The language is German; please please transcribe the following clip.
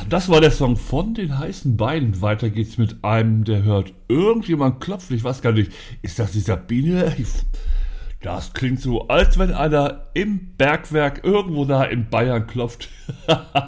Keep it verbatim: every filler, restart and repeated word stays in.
das war der Song von den heißen Beinen. Weiter geht's mit einem, der hört, irgendjemand klopft, ich weiß gar nicht, ist das die Sabine? Ich, das klingt so, als wenn einer im Bergwerk irgendwo da in Bayern klopft.